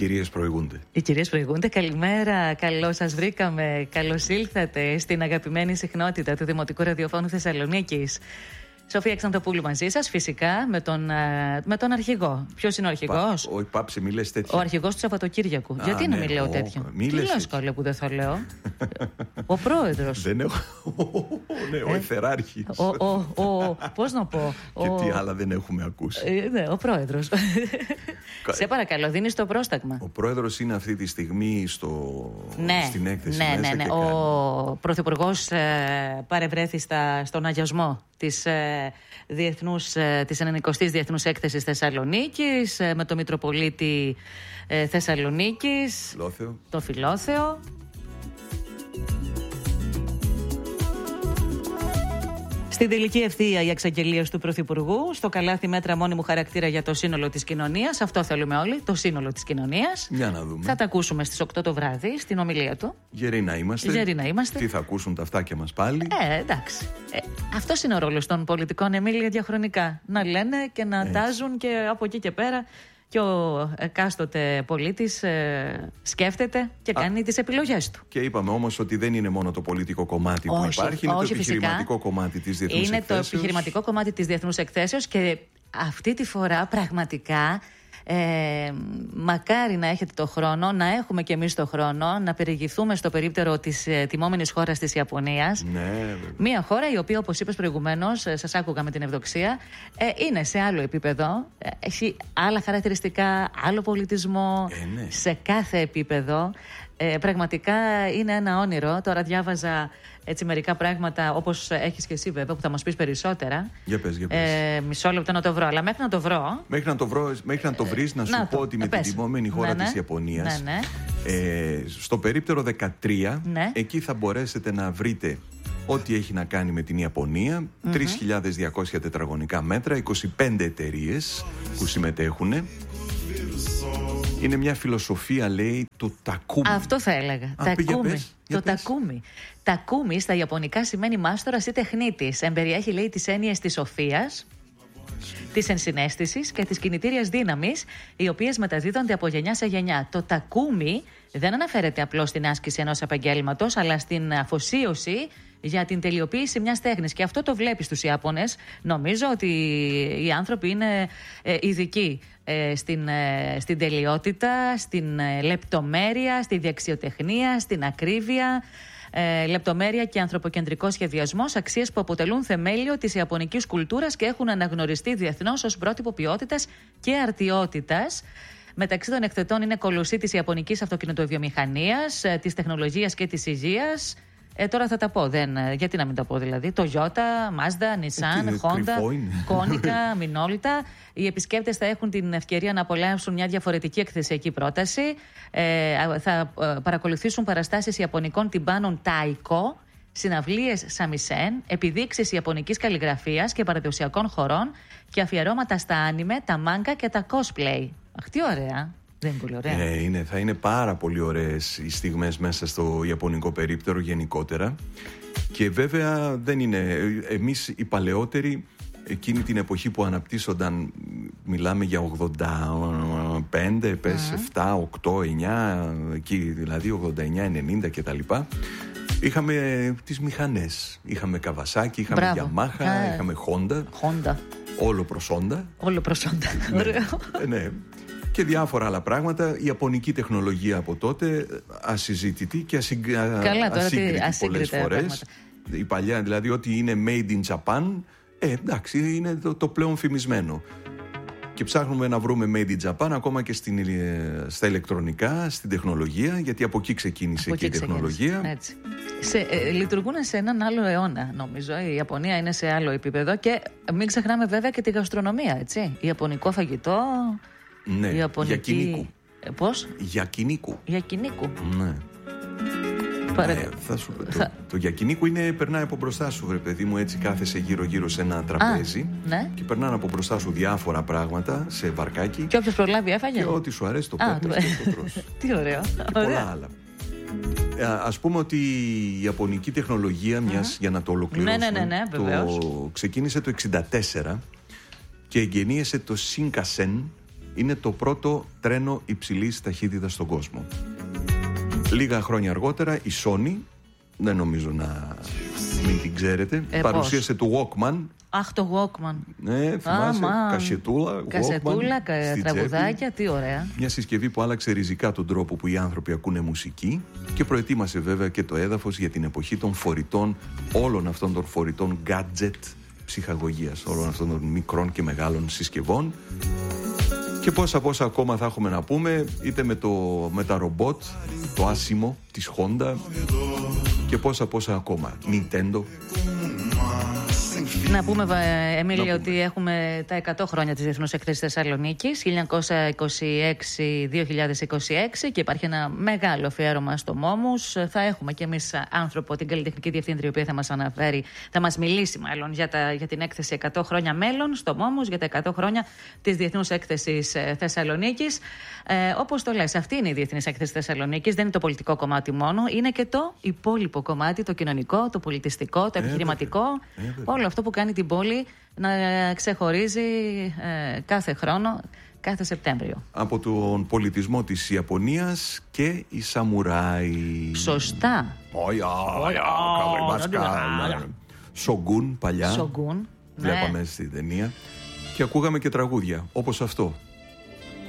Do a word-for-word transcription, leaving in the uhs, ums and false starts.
κυρίες προηγούνται. Οι κυρίες προηγούνται. Καλημέρα, καλώς σας βρήκαμε. Καλώς ήλθατε στην αγαπημένη συχνότητα του Δημοτικού Ραδιοφώνου Θεσσαλονίκης. Σοφία Ξαντοπούλου μαζί σας, φυσικά, με τον, με τον αρχηγό. Ποιος είναι ο αρχηγός? Όχι, πάψε, μη λες τέτοια. Ο αρχηγός του Σαββατοκύριακου. Α, γιατί ναι, να μην λέω τέτοια? Μη Τι λες καλέ που δεν θα λέω? Ο πρόεδρος. Δεν έχω. Ναι, ο εθεράρχης. Πώς να πω? Και τι άλλα δεν έχουμε ακούσει. Ναι, ο πρόεδρος. Σε παρακαλώ, δίνεις το πρόσταγμα. Ο πρόεδρος είναι αυτή τη στιγμή στην έκθεση. Ναι, ναι, ναι. Ο πρωθυπουργός παρευρέθη στον αγιασμό της, ε, διεθνούς, ε, της ενενηκοστής Διεθνούς Έκθεσης Θεσσαλονίκης ε, με το Μητροπολίτη ε, Θεσσαλονίκης, Φιλόθεο. το Φιλόθεο. Στην τελική ευθεία οι εξαγγελίες του Πρωθυπουργού, στο καλάθι μέτρα μόνιμου χαρακτήρα για το σύνολο της κοινωνίας. Αυτό θέλουμε όλοι, το σύνολο της κοινωνίας. Για να δούμε. Θα τα ακούσουμε στις οκτώ το βράδυ, στην ομιλία του. Γεροί να είμαστε. Γεροί να είμαστε. Τι θα ακούσουν τα αυτάκια μας πάλι. Ε, εντάξει. Ε, αυτός είναι ο ρόλος των πολιτικών, Εμίλια, διαχρονικά. Να λένε και να Έτσι. τάζουν και από εκεί και πέρα. Και ο εκάστοτε πολίτης ε, σκέφτεται και κάνει Α, τις επιλογές του. Και είπαμε όμως ότι δεν είναι μόνο το πολιτικό κομμάτι όχι, που υπάρχει, είναι όχι, το επιχειρηματικό φυσικά. κομμάτι της Διεθνούς είναι Εκθέσεως. Είναι το επιχειρηματικό κομμάτι της Διεθνούς Εκθέσεως και αυτή τη φορά πραγματικά ε, μακάρι να έχετε το χρόνο, να έχουμε και εμείς το χρόνο, να περιηγηθούμε στο περίπτερο της ε, τιμόμενης χώρας της Ιαπωνίας. Ναι, μια χώρα η οποία, όπως είπες προηγουμένως, ε, σας άκουγα με την Ευδοξία, ε, είναι σε άλλο επίπεδο, ε, έχει άλλα χαρακτηριστικά, άλλο πολιτισμό, ε, ναι. σε κάθε επίπεδο. Ε, πραγματικά είναι ένα όνειρο. Τώρα διάβαζα έτσι μερικά πράγματα, όπως έχεις και εσύ βέβαια, που θα μας πεις περισσότερα. Για πες, για πες. Ε, μισό λεπτό να το βρω, αλλά μέχρι να το βρω... Μέχρι να το, βρω, μέχρι να το βρεις, να σου να πω το, ότι με πες. την τιμόμενη χώρα ναι, της ναι. Ιαπωνίας, ναι, ναι. Ε, στο περίπτερο δεκατρία, ναι. εκεί θα μπορέσετε να βρείτε ό,τι έχει να κάνει με την Ιαπωνία, mm-hmm. τρεις χιλιάδες διακόσια τετραγωνικά μέτρα, είκοσι πέντε εταιρείες που συμμετέχουν. Είναι μια φιλοσοφία, λέει, το τακούμι. Αυτό θα έλεγα. Α, τακούμι. Το πες. τακούμι. Τακούμι στα Ιαπωνικά σημαίνει μάστορας ή τεχνίτης. Εμπεριέχει, λέει, τις έννοιες της σοφίας, της ενσυναίσθησης και της κινητήριας δύναμης, οι οποίες μεταδίδονται από γενιά σε γενιά. Το τακούμι δεν αναφέρεται απλώς στην άσκηση ενός επαγγέλματος, αλλά στην αφοσίωση για την τελειοποίηση μιας τέχνης. Και αυτό το βλέπεις στους Ιάπωνες. Νομίζω ότι οι άνθρωποι είναι ε, ειδικοί ε, στην, ε, στην τελειότητα, στην ε, λεπτομέρεια, στη δεξιοτεχνία, στην ακρίβεια. Ε, λεπτομέρεια και ανθρωποκεντρικό σχεδιασμός, αξίες που αποτελούν θεμέλιο της ιαπωνικής κουλτούρας και έχουν αναγνωριστεί διεθνώς ως πρότυπο ποιότητας και αρτιότητας. Μεταξύ των εκθετών είναι κολοσσοί της ιαπωνικής αυτοκινητοβιομηχανίας, ε, της τεχνολογίας και της υγείας. Ε, τώρα θα τα πω, δεν, γιατί να μην τα πω δηλαδή. Toyota, Mazda, Nissan, Honda, Konica, Minolta. Οι επισκέπτες θα έχουν την ευκαιρία να απολαύσουν μια διαφορετική εκθεσιακή πρόταση. Ε, θα παρακολουθήσουν παραστάσεις ιαπωνικών τυμπάνων Taiko, συναυλίες Σαμισέν, επιδείξεις ιαπωνικής καλλιγραφίας και παραδοσιακών χωρών και αφιερώματα στα άνιμε, τα μάγκα και τα cosplay. Αχ, τι ωραία! Δεν είναι πολύ ωραία. Ε, είναι, θα είναι πάρα πολύ ωραίες οι στιγμές μέσα στο ιαπωνικό περίπτερο γενικότερα. Και βέβαια δεν είναι. Εμείς οι παλαιότεροι, εκείνη την εποχή που αναπτύσσονταν, μιλάμε για ογδόντα πέντε, πες, mm. επτά, οκτώ, εννιά, εκεί δηλαδή ογδόντα εννιά, ενενήντα κτλ. Είχαμε τις μηχανές. Είχαμε Kawasaki, είχαμε Yamaha, yeah. είχαμε Honda. Honda. Όλο προσόντα. Όλο προσόντα. Ωραίο. Ε, ναι. Και διάφορα άλλα πράγματα. Η ιαπωνική τεχνολογία από τότε ασυζήτητη και ασυγκα... Καλά, ασύγκριτη πολλές φορές. Η παλιά, δηλαδή, ό,τι είναι made in Japan, ε, εντάξει, είναι το, το πλέον φημισμένο. Και ψάχνουμε να βρούμε made in Japan ακόμα και στην, στα ηλεκτρονικά, στην τεχνολογία, γιατί από εκεί ξεκίνησε από και εκεί η τεχνολογία. Έτσι. Σε, ε, λειτουργούν σε έναν άλλο αιώνα, νομίζω. Η Ιαπωνία είναι σε άλλο επίπεδο και μην ξεχνάμε βέβαια και τη γαστρονομία, έτσι. Ιαπωνικό φαγητό. Ναι, Ιαπωνική... Γιακινίκου. Ε, πώς? Γιακινίκου. Γιακινίκου. Ναι. Παρα... Ναι, θα σου... θα... Το, το γιακινίκου είναι, περνάει από μπροστά σου, βρε παιδί μου, έτσι κάθεσαι γύρω-γύρω σε ένα τραπέζι. Α, ναι. Και περνάνε από μπροστά σου διάφορα πράγματα σε βαρκάκι. Και όποιος προλάβει έφαγε. Και ό,τι σου αρέσει το παίρνεις και το τρως. Τι ωραίο. Και πολλά άλλα. Ας πούμε ότι η ιαπωνική τεχνολογία, μιας, mm-hmm. για να το ολοκληρώσουμε, ναι, ναι, ναι, ναι, το ξεκίνησε το εξήντα τέσσερα και εγγενίασε το Shinkansen, είναι το πρώτο τρένο υψηλής ταχύτητας στον κόσμο. Λίγα χρόνια αργότερα η Sony, δεν νομίζω να μην την ξέρετε, ε, παρουσίασε το Walkman. Αχ, το Walkman. Ναι, θυμάσαι, ah, κασετούλα, κασετούλα, Walkman, τραγουδάκια, τι ωραία. Μια συσκευή που άλλαξε ριζικά τον τρόπο που οι άνθρωποι ακούνε μουσική και προετοίμασε βέβαια και το έδαφος για την εποχή των φορητών, όλων αυτών των φορητών gadget ψυχαγωγίας, όλων αυτών των μικρών και μεγάλων συσκευών. Και πόσα πόσα ακόμα θα έχουμε να πούμε, είτε με, το, με τα ρομπότ, το άσημο της Honda και πόσα πόσα ακόμα. Nintendo. Να πούμε, Εμίλια, ότι έχουμε τα εκατό χρόνια της Διεθνούς Έκθεσης Θεσσαλονίκης, χίλια εννιακόσια είκοσι έξι με δύο χιλιάδες είκοσι έξι, και υπάρχει ένα μεγάλο αφιέρωμα στο Μόμους. Θα έχουμε και εμείς άνθρωπο, την καλλιτεχνική διευθύντρια, η οποία θα μας αναφέρει, θα μας μιλήσει μάλλον για, τα, για την έκθεση εκατό χρόνια μέλλον στο Μόμους, για τα εκατό χρόνια της Διεθνούς Έκθεσης Θεσσαλονίκης. Ε, όπως το λες, αυτή είναι η Διεθνής Έκθεση Θεσσαλονίκης, δεν είναι το πολιτικό κομμάτι μόνο, είναι και το υπόλοιπο κομμάτι, το κοινωνικό, το πολιτιστικό, το επιχειρηματικό, ε, όλο αυτό που κάνει την πόλη να ξεχωρίζει ε, κάθε χρόνο, κάθε Σεπτέμβριο. Από τον πολιτισμό της Ιαπωνίας και οι σαμουράι. Σωστά. Σογκούν παλιά. Σογκούν. Βλέπαμε στη ταινία. Και ακούγαμε και τραγούδια, όπως αυτό.